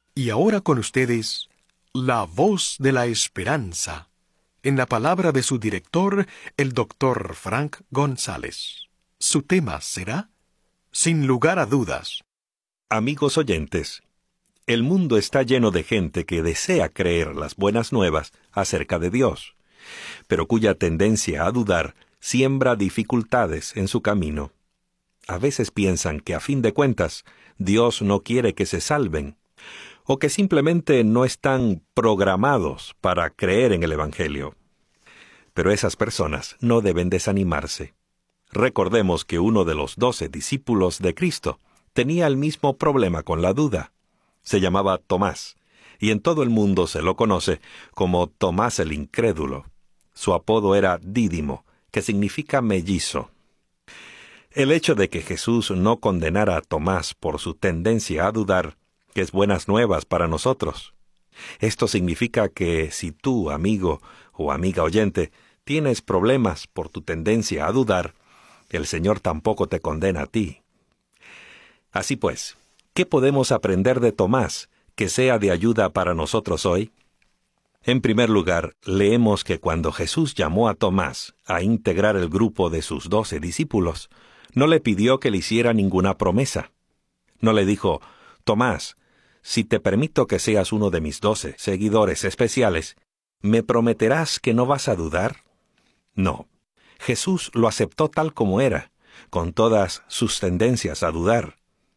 Y ahora con ustedes, La Voz de la Esperanza, en la palabra de su director, el Dr. Frank González. Su tema será, sin lugar a dudas. Amigos oyentes, el mundo está lleno de gente que desea creer las buenas nuevas acerca de Dios, pero cuya tendencia a dudar siembra dificultades en su camino. A veces piensan que a fin de cuentas Dios no quiere que se salven, o que simplemente no están programados para creer en el Evangelio. Pero esas personas no deben desanimarse. Recordemos que uno de los 12 discípulos de Cristo tenía el mismo problema con la duda. Se llamaba Tomás, y en todo el mundo se lo conoce como Tomás el Incrédulo. Su apodo era Dídimo, que significa mellizo. El hecho de que Jesús no condenara a Tomás por su tendencia a dudar es buenas nuevas para nosotros. Esto significa que si tú, amigo o amiga oyente, tienes problemas por tu tendencia a dudar, el Señor tampoco te condena a ti. Así pues, ¿qué podemos aprender de Tomás que sea de ayuda para nosotros hoy? En primer lugar, leemos que cuando Jesús llamó a Tomás a integrar el grupo de sus 12 discípulos, no le pidió que le hiciera ninguna promesa. No le dijo, Tomás, si te permito que seas uno de mis 12 seguidores especiales, ¿me prometerás que no vas a dudar? No. Jesús lo aceptó tal como era, con todas sus tendencias a dudar.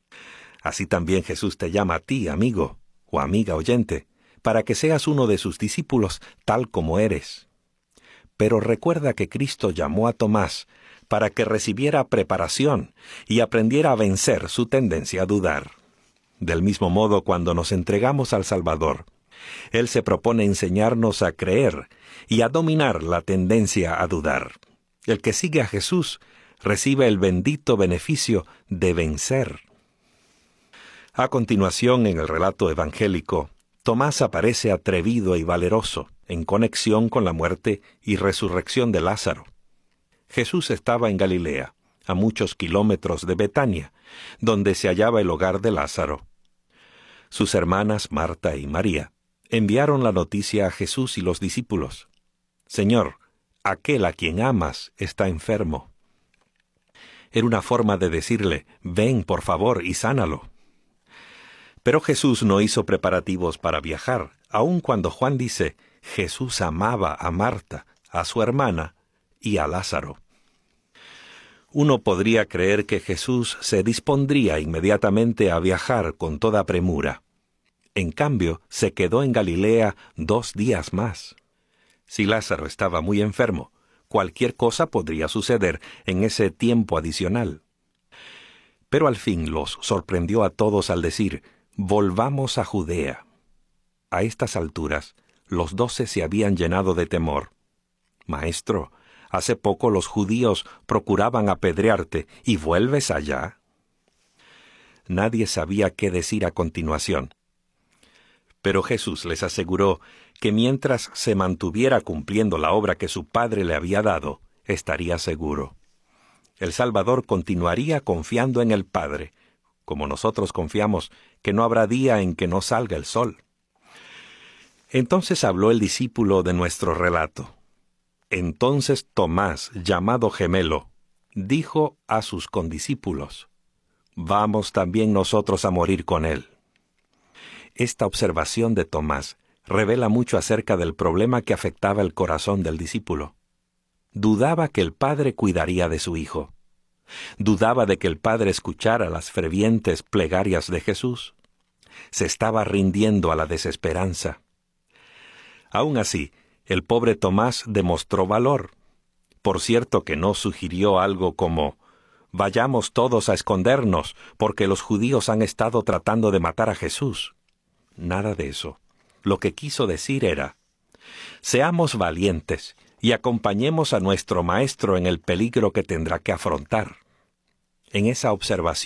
Así también Jesús te llama a ti, amigo o amiga oyente, para que seas uno de sus discípulos tal como eres. Pero recuerda que Cristo llamó a Tomás para que recibiera preparación y aprendiera a vencer su tendencia a dudar. Del mismo modo, cuando nos entregamos al Salvador, Él se propone enseñarnos a creer y a dominar la tendencia a dudar. El que sigue a Jesús recibe el bendito beneficio de vencer. A continuación, en el relato evangélico, Tomás aparece atrevido y valeroso en conexión con la muerte y resurrección de Lázaro. Jesús estaba en Galilea, a muchos kilómetros de Betania, donde se hallaba el hogar de Lázaro. Sus hermanas Marta y María enviaron la noticia a Jesús y los discípulos. Señor, aquel a quien amas está enfermo. Era una forma de decirle, ven por favor y sánalo. Pero Jesús no hizo preparativos para viajar, aun cuando Juan dice, Jesús amaba a Marta, a su hermana y a Lázaro. Uno podría creer que Jesús se dispondría inmediatamente a viajar con toda premura. En cambio, se quedó en Galilea 2 días más. Si Lázaro estaba muy enfermo, cualquier cosa podría suceder en ese tiempo adicional. Pero al fin los sorprendió a todos al decir, volvamos a Judea. A estas alturas, los 12 se habían llenado de temor. Maestro, hace poco los judíos procuraban apedrearte, ¿y vuelves allá? Nadie sabía qué decir a continuación. Pero Jesús les aseguró que mientras se mantuviera cumpliendo la obra que su Padre le había dado, estaría seguro. El Salvador continuaría confiando en el Padre, como nosotros confiamos que no habrá día en que no salga el sol. Entonces habló el discípulo de nuestro relato. Entonces Tomás, llamado Gemelo, dijo a sus condiscípulos, «Vamos también nosotros a morir con él». Esta observación de Tomás revela mucho acerca del problema que afectaba el corazón del discípulo. Dudaba que el Padre cuidaría de su hijo. Dudaba de que el Padre escuchara las fervientes plegarias de Jesús. Se estaba rindiendo a la desesperanza. Aún así, el pobre Tomás demostró valor. Por cierto que no sugirió algo como, «Vayamos todos a escondernos, porque los judíos han estado tratando de matar a Jesús». Nada de eso. Lo que quiso decir era, «Seamos valientes y acompañemos a nuestro Maestro en el peligro que tendrá que afrontar». En esa observación